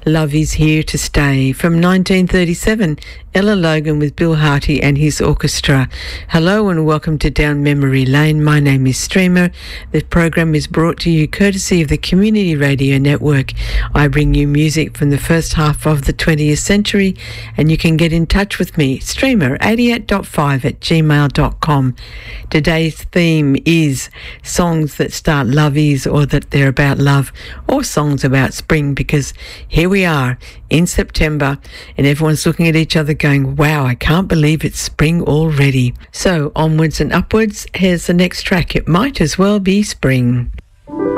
Love Is Here to Stay. From 1937, Ella Logan with Bill Harty and his orchestra. Hello and welcome to Down Memory Lane. My name is Streamer. The program is brought to you courtesy of the Community Radio Network. I bring you music from the first half of the 20th century, and you can get in touch with me, streamer88.5@gmail.com. Today's theme is songs that start love is, or that they're about love, or songs about spring, because here we are in September and everyone's looking at each other going, wow, I can't believe it's spring already. So onwards and upwards, here's the next track. It might as well be spring.